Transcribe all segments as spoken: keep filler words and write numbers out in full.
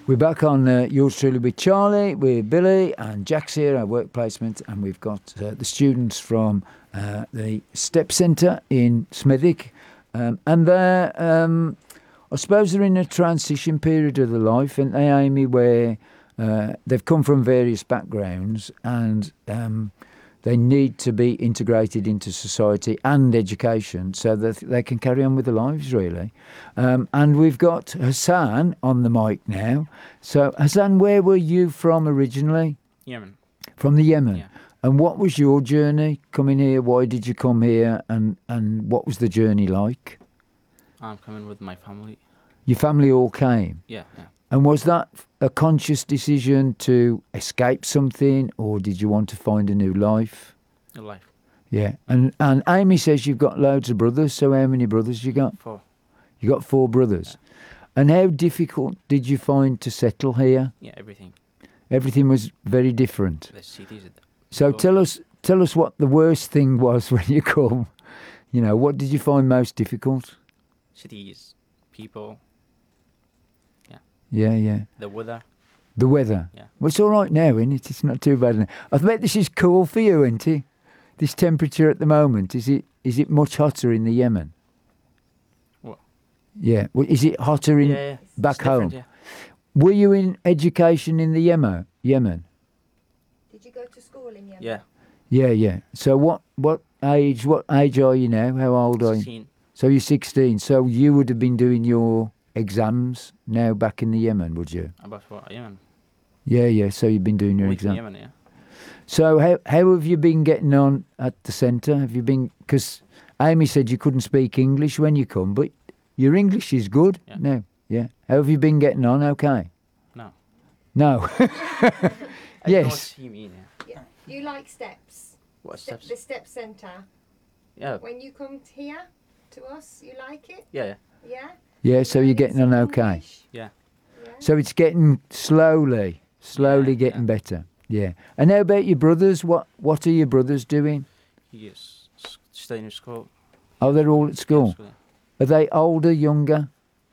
We're back on uh, Yours Truly with Charlie, with Billy and Jack's here, our work placement, and we've got uh, the students from uh, the STEP Centre in Smethwick. Um, and they're, um, I suppose they're in a transition period of their life, and they, Amy, where uh, they've come from various backgrounds and um, they need to be integrated into society and education so that they can carry on with their lives, really. Um, and we've got Hassan on the mic now. So, Hassan, where were you from originally? Yemen. From the Yemen. Yeah. And what was your journey coming here? Why did you come here? And, and what was the journey like? I'm coming with my family. Your family all came? Yeah, yeah. And was that a conscious decision to escape something, or did you want to find a new life? A life. Yeah. And and Amy says you've got loads of brothers, so how many brothers you got? Four. You got four brothers. Yeah. And how difficult did you find to settle here? Yeah, everything. Everything was very different. The cities. So People. tell us tell us what the worst thing was when you come. You know, what did you find most difficult? Cities, people. Yeah. Yeah, yeah. The weather. The weather. Yeah. Well, it's all right now, isn't it? It's not too bad now. I bet this is cool for you, isn't it? This temperature at the moment, is it is it much hotter in the Yemen? What? Yeah. Well, is it hotter in Yeah, yeah. back It's home? different, Were you in education in the Yemen? Yemen. Did you go to school in Yemen? Yeah. Yeah, yeah. So what what age what age are you now? How old yeah. are you? sixteen. So you're sixteen. So you would have been doing your exams now back in the Yemen, would you? About what? Yemen. Yeah, yeah. So you've been doing your Week in exam. Yemen, yeah. So how how have you been getting on at the centre? Have you been, because Amy said you couldn't speak English when you come, but your English is good Yeah. now. Yeah. How have you been getting on? Okay. No. No. I know Yes. what you mean, yeah. Yeah. You like steps? What Step, steps? the Step Centre. Yeah. When you come t- here to us, you like it? Yeah, yeah. Yeah? Yeah. So you're Learning getting on some okay. English? Yeah. Yeah. So it's getting slowly, slowly Yeah, getting yeah. better. Yeah. And how about your brothers? What What are your brothers doing? He is s- staying in school. Oh, they're all at school. School, yeah. Are they older, younger?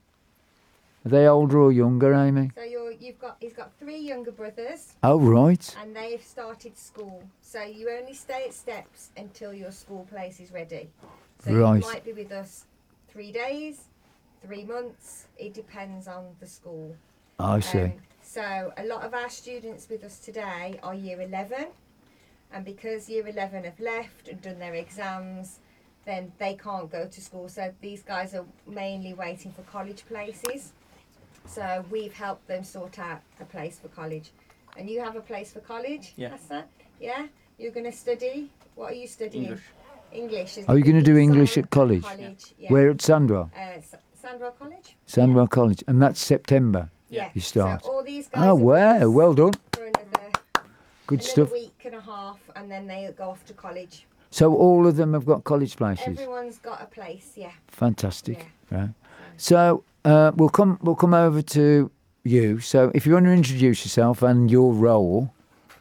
Are they older or younger, Amy? So you're, you've got, he's got three younger brothers, Oh, right. and they've started school. So you only stay at Steps until your school place is ready. So Right. you might be with us three days, three months. It depends on the school. I see. Um, so a lot of our students with us today are year eleven, and because year eleven have left and done their exams, then they can't go to school. So these guys are mainly waiting for college places. So we've helped them sort out a place for college. And you have a place for college, Yeah. Hassan? Yeah? You're going to study? What are you studying? English. English. Is Are you it going to do inside English at college? college? Yeah. Where at Sandwell? Uh, S- Sandwell College? Sandwell College. And that's September. Yeah. You start. So all these guys Oh, are with wow. us Well done. for another Good another stuff. week and a half, and then they go off to college. So all of them have got college places. Everyone's got a place, yeah. Fantastic. Right. So uh, we'll come we'll come over to you. So if you want to introduce yourself and your role.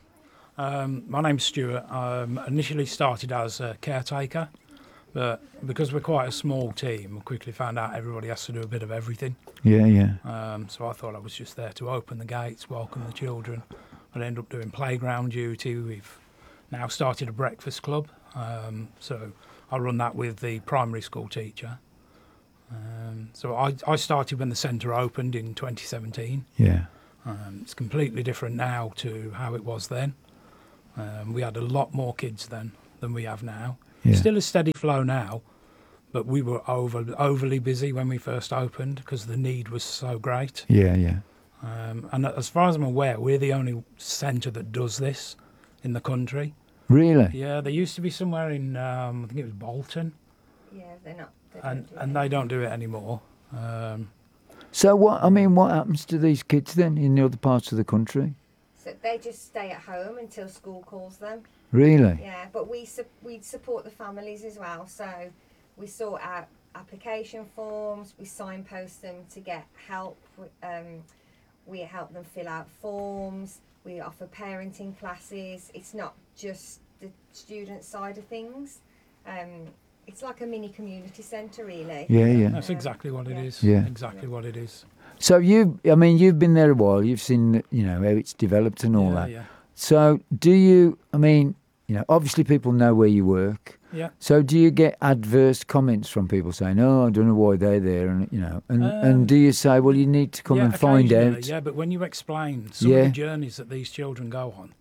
Um, my name's Stuart. I um, initially started as a caretaker, but because we're quite a small team, I quickly found out everybody has to do a bit of everything. Yeah, yeah. Um, so I thought I was just there to open the gates, welcome the children. I'd end up doing playground duty. We've now started a breakfast club, um, so I run that with the primary school teacher. Um, so I, I started when the centre opened in twenty seventeen. Yeah. Um, it's completely different now to how it was then. Um, we had a lot more kids then than we have now. Yeah. Still a steady flow now, but we were over overly busy when we first opened because the need was so great. Yeah, yeah. Um, and as far as I'm aware, we're the only centre that does this in the country. Really? Yeah, there used to be somewhere in, um, I think it was Bolton, Yeah, they're not. They don't and, do and it. they don't do it anymore. Um, So what, I mean, what happens to these kids then in the other parts of the country? So they just stay at home until school calls them. Really? Yeah, but we su- we support the families as well. So we sort out application forms, we signpost them to get help. Um, we help them fill out forms. We offer parenting classes. It's not just the student side of things. Um, it's like a mini community centre, really. Yeah, yeah. that's Um, exactly what it yeah. is. Yeah. Exactly what it is. So you, I mean, you've been there a while. You've seen, you know, how it's developed and all yeah, that. Yeah. So do you? I mean, you know, obviously people know where you work. Yeah. So do you get adverse comments from people saying, "Oh, I don't know why they're there," and you know, and, Um, and do you say, "Well, you need to come yeah, and find occasionally, out"? Yeah, but when you explain some Yeah. of the journeys that these children go on,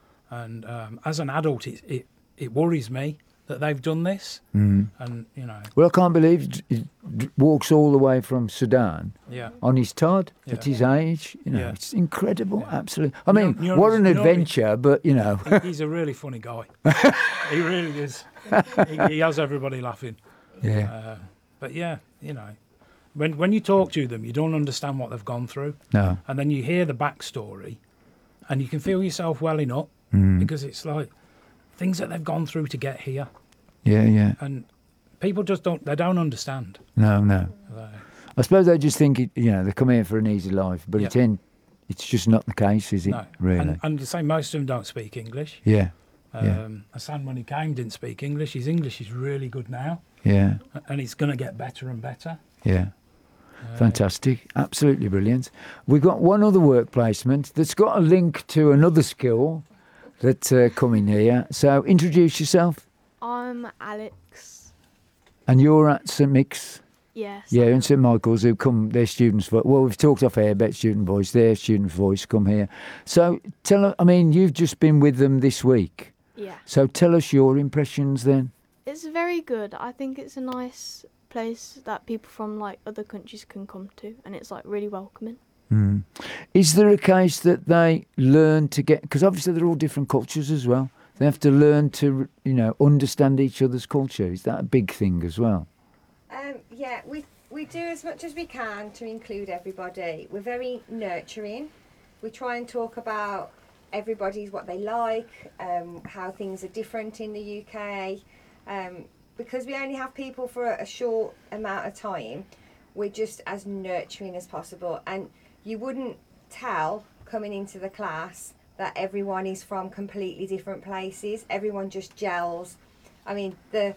and um, as an adult, it, it it worries me that they've done this, Mm. and you know, Well, I can't believe he he walks all the way from Sudan yeah. on his Todd Yeah. at his age. You know, Yeah. it's incredible. Yeah. Absolutely. I mean, You're- what an you're- adventure! But you know, He- He's a really funny guy. He really is. He, he has everybody laughing. yeah, Uh, but yeah, you know, when when you talk to them, you don't understand what they've gone through, no, and then you hear the backstory, and you can feel yourself welling up mm. because it's like things that they've gone through to get here, yeah, yeah, and people just don't. They don't understand. no, no. Uh, I suppose they just think, it, you know, they come here for an easy life, but Yeah. it's in. It's just not the case, is it? no, Really? and, and the same. Most of them don't speak English. yeah, Um, Yeah. Hassan, when he came, didn't speak English. His English is really good now, yeah, and it's going to get better and better. yeah. Uh, Fantastic. Absolutely brilliant. We've got one other work placement that's got a link to another skill that's uh, coming here. So introduce yourself. I'm Alex. And you're at St Mick's. Yes. Yeah, I and am. St Michael's, who come, their students. vo- Well, we've talked off air about student voice. Their student voice come here. So tell us, I mean, you've just been with them this week. Yeah. So tell us your impressions then. It's very good. I think it's a nice place that people from like other countries can come to, and it's like really welcoming. Mm. Is there a case that they learn to get, because obviously they're all different cultures as well. They have to learn to, you know, understand each other's culture. Is that a big thing as well? Um, yeah, we we do as much as we can to include everybody. We're very nurturing. We try and talk about everybody's what they like, um, how things are different in the U K. Um, because we only have people for a, a short amount of time, we're just as nurturing as possible. And you wouldn't tell coming into the class that everyone is from completely different places. Everyone just gels. I mean, the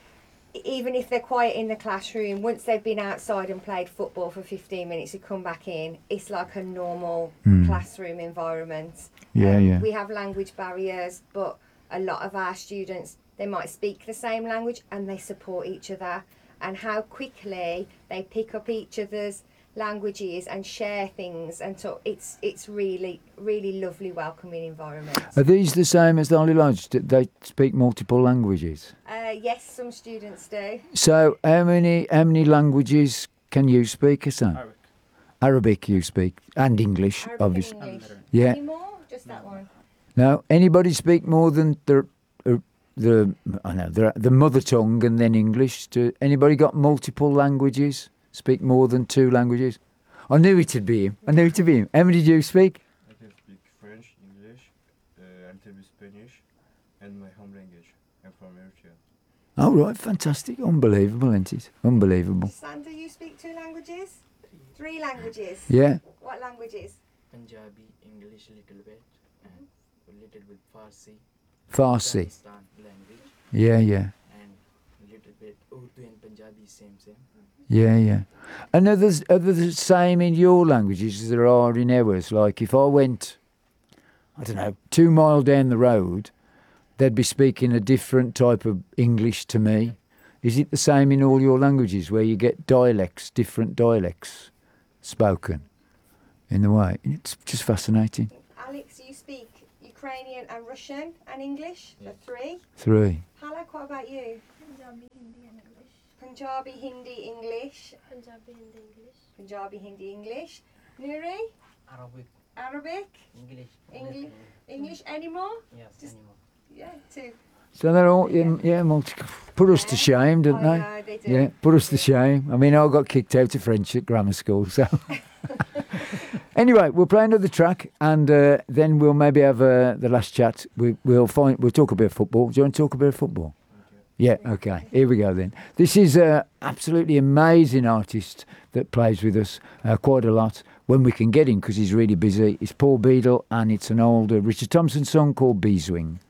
even if they're quiet in the classroom, once they've been outside and played football for fifteen minutes to come back in, it's like a normal Mm. classroom environment. Yeah, Um, yeah. We have language barriers, but a lot of our students, they might speak the same language and they support each other. And how quickly they pick up each other's languages and share things, and so it's it's really really lovely, welcoming environment. Are these the same as the Holy Lodge? Do they speak multiple languages? Uh, yes, some students do. So how many how many languages can you speak, Hassan? Arabic. Arabic you speak, and English, Arabic obviously. and English. Yeah. Any more? Just that one. Now, anybody speak more than the uh, the I know the the mother tongue and then English? Do anybody got multiple languages? Speak more than two languages? I knew it'd be him. I knew it'd be him. How many did you speak? I can speak French, English, uh, a little bit Spanish, and my home language. I'm from Eritrea. Oh right, fantastic, unbelievable, isn't it? Unbelievable. Sandra, you speak two languages? Three languages. Yeah. What languages? Punjabi, English a little bit, and a little bit Farsi, Farsi. Pakistan language, Yeah, yeah. and a little bit Urdu and Punjabi, same, same. Yeah, yeah. And are there, are there the same in your languages as there are in ours? Like if I went, I don't know, two mile down the road, they'd be speaking a different type of English to me. Is it the same in all your languages where you get dialects, different dialects spoken in the way? It's just fascinating. Alex, you speak Ukrainian and Russian and English? The three. Three. Halak, what about you? Punjabi, Hindi and English. Punjabi, Hindi, English. Punjabi, Hindi, English. Punjabi, Hindi, English. Nuri? Arabic, Arabic? English. English. English anymore? Yes, Just- anymore. Yeah, two. So they're all, yeah, yeah multi- put us to shame, don't I they? know, they do. Yeah, put us to shame. I mean, I got kicked out of French at grammar school, so. Anyway, we'll play another track, and uh, then we'll maybe have uh, the last chat. We, we'll find. We'll talk a bit of football. Do you want to talk a bit of football? Yeah. Okay. Here we go then. This is an absolutely amazing artist that plays with us uh, quite a lot when we can get him because he's really busy. It's Paul Beadle, and it's an old uh, Richard Thompson song called Beeswing.